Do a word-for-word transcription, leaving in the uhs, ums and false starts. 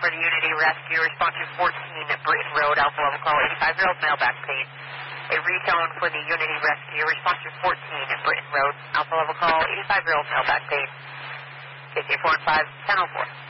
for the Unity Rescue, response to fourteen at Britton Road, Alpha Level Call, eighty-five-year-old male back pain. A retone for the Unity Rescue, response to fourteen at Britton Road, Alpha Level Call, eighty-five-year-old male back pain. K K four and five, ten oh four.